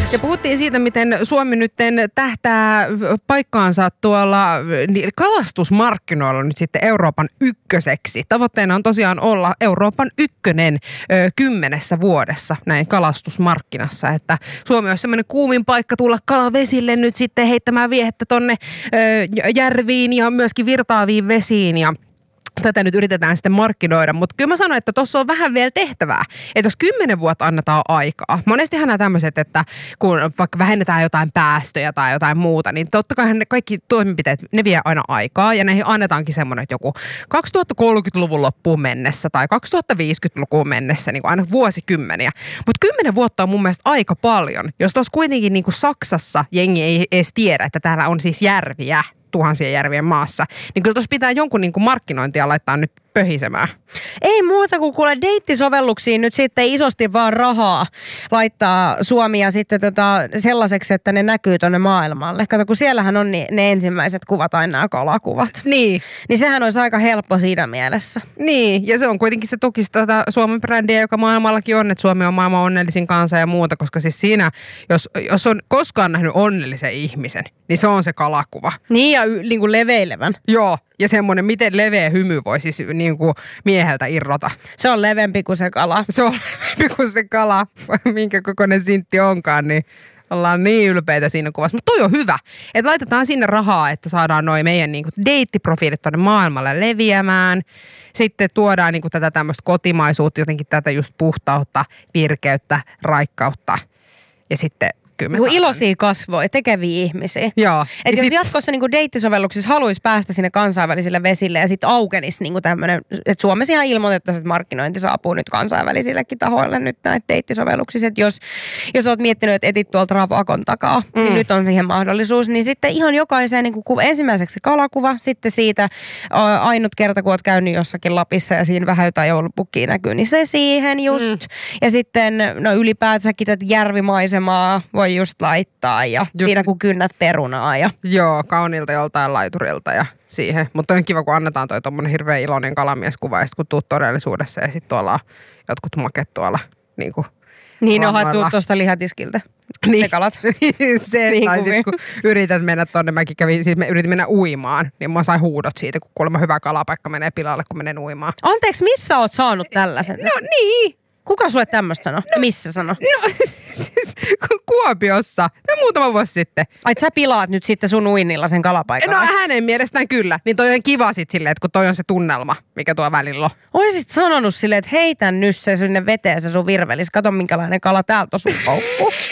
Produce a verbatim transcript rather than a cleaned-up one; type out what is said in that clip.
Ja puhuttiin siitä, miten Suomi nyt tähtää paikkaansa tuolla kalastusmarkkinoilla nyt sitten Euroopan ykköseksi. Tavoitteena on tosiaan olla Euroopan ykkönen ö, kymmenessä vuodessa näin kalastusmarkkinassa. Että Suomi on semmoinen kuumin paikka tulla kalavesille nyt sitten heittämään viehettä tonne ö, järviin ja myöskin virtaaviin vesiin ja tätä nyt yritetään sitten markkinoida, mutta kyllä mä sanoin, että tuossa on vähän vielä tehtävää. Että jos kymmenen vuotta annetaan aikaa, monestihan nämä tämmöiset, että kun vaikka vähennetään jotain päästöjä tai jotain muuta, niin totta kai ne kaikki toimenpiteet, ne vie aina aikaa ja näihin annetaankin semmoinen, että joku kaksituhattakolmekymmentäluvun loppuun mennessä tai kaksituhattaviisikymmentäluvun mennessä, niin kuin aina vuosikymmeniä. Mutta kymmenen vuotta on mun mielestä aika paljon, jos tuossa kuitenkin niin kuin Saksassa jengi ei edes tiedä, että täällä on siis järviä tuhansien järvien maassa, niin kyllä tuossa pitää jonkun niin kuin markkinointia laittaa nyt pöhisemään. Ei muuta kuin kuule deittisovelluksiin nyt sitten isosti vaan rahaa laittaa Suomia sitten tota sellaiseksi, että ne näkyy tonne maailmalle. Kato, kun siellähän on ni, ne ensimmäiset kuvat aina nämä kalakuvat. Niin. Niin sehän olisi aika helppo siinä mielessä. Niin, ja se on kuitenkin se tuki tätä Suomen brändiä, joka maailmallakin on, että Suomi on maailman onnellisin kansa ja muuta, koska siis siinä, jos, jos on koskaan nähnyt onnellisen ihmisen, niin se on se kalakuva. Niin, ja y, niin kuin leveilevän. Joo, ja semmoinen, miten leveä hymy voi siis niin kuin mieheltä irrota. Se on leveämpi kuin se kala. Se on leveämpi kuin se kala, minkä kokoinen sintti onkaan, niin ollaan niin ylpeitä siinä kuvassa. Mutta toi on hyvä, että laitetaan sinne rahaa, että saadaan noi meidän niin kuin deittiprofiilit tuonne maailmalle leviämään. Sitten tuodaan niin kuin tätä tämmöistä kotimaisuutta, jotenkin tätä just puhtautta, virkeyttä, raikkautta ja sitten Niin iloisia kasvoja, tekeviä ihmisiä. Joo. Et jos sit jatkossa niin deittisovelluksissa haluaisi päästä sinne kansainvälisille vesille ja sitten aukenisi niin tämmöinen, että Suomessa ihan ilmoitettaisiin, että markkinointi saapuu nyt kansainvälisillekin tahoille nyt näitä deittisovelluksissa. Että jos, jos olet miettinyt, että etit tuolta Ravakon takaa, mm. niin nyt on siihen mahdollisuus. Niin sitten ihan jokaiseen niin kuin ensimmäiseksi se kalakuva, sitten siitä ä, ainut kerta, kun olet käynyt jossakin Lapissa ja siinä vähän jotain joulupukkia näkyy, niin se siihen just. Mm. Ja sitten no ylipäätänsäkin tätä järvimaisemaa voi just laittaa ja just siinä kun kynnät perunaa. Ja joo, kauniilta joltain laiturilta ja siihen. Mutta on kiva, kun annetaan toi tommonen hirveän iloinen kalamieskuva ja sitten kun tuut todellisuudessa ja sitten tuolla jotkut maket tuolla niin kuin niin on haettu tuosta lihatiskiltä. Niin, ne kalat. se, niin tai sitten kun yrität mennä tonne, mäkin kävin, siis me yritin mennä uimaan, niin mä sain huudot siitä, kun kuulemma hyvä kalapaikka menee pilalle, kun menen uimaan. Anteeksi, missä oot saanut tällaisen? No niin. Kuka sulle tämmöistä sanoi? No, missä sanoi? No siis Kuopiossa. No muutama vuosi sitten. Ai sä pilaat nyt sitten sun uinnilla sen kalapaikan? No hänen mielestään kyllä. Niin toi on kiva sit silleen, että kun toi on se tunnelma, mikä tuo välillä on. Oisit sanonut silleen, että heitän nyt se sinne veteen se sun virvelis. Kato minkälainen kala täältä on sun koukku.